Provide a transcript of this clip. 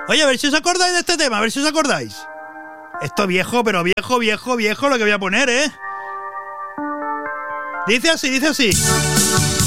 Oye, a ver si os acordáis de este tema, a ver si os acordáis. Esto viejo, pero viejo lo que voy a poner, ¿eh? Dice así.